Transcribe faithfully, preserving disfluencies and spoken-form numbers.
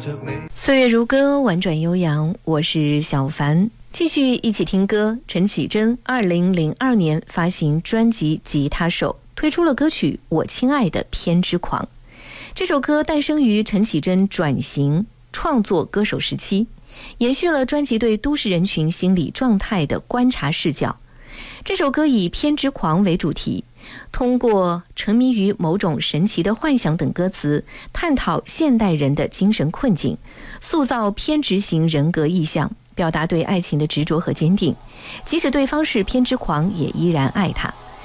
岁月如歌，婉转悠扬，我是小凡。继续一起听歌，陈绮贞二零零二年发行专辑《吉他手》，推出了歌曲《我亲爱的偏执狂》。这首歌诞生于陈绮贞转型创作歌手时期，延续了专辑对都市人群心理状态的观察视角。这首歌以偏执狂为主题，通过沉迷于某种神奇的幻想等歌词，探讨现代人的精神困境，塑造偏执型人格意象，表达对爱情的执着和坚定，即使对方是偏执狂，也依然爱他。